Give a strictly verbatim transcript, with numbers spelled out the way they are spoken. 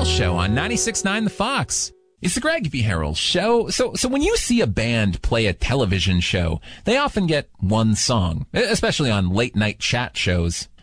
Harrell Show on ninety-six point nine The Fox. It's the Greg V. Harrell Show. So, so when you see a band play a television show, they often get one song, especially on late night chat shows.